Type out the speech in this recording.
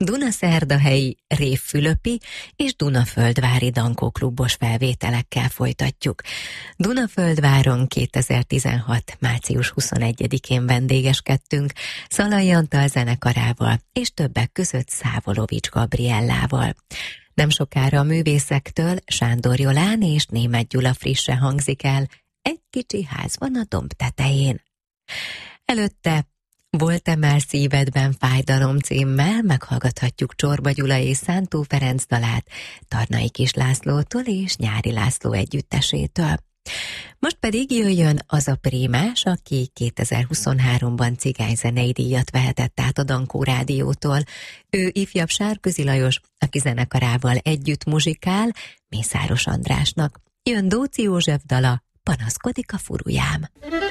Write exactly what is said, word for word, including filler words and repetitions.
Dunaszerdahelyi, Révfülöpi és Dunaföldvári dankóklubos felvételekkel folytatjuk. Dunaföldváron kétezer-tizenhat. március huszonegyedikén vendégeskedtünk Szalai Antal zenekarával és többek között Szávolovics Gabriellával. Nem sokára a művészektől Sándor Jolán és Németh Gyula frisse hangzik el, Egy kicsi ház van a domb tetején. Előtte Volt-e már szívedben fájdalom címmel meghallgathatjuk Csorba Gyula és Szántó Ferenc dalát Tarnai Kis Lászlótól és Nyári László együttesétől. Most pedig jöjjön az a prímás, aki kétezer-huszonháromban cigányzenei díjat vehetett át a Dankó Rádiótól. Ő ifjabb Sárközi Lajos, aki zenekarával együtt muzsikál Mészáros Andrásnak. Jön Dóczi József dala, Panaszkodik a furujám.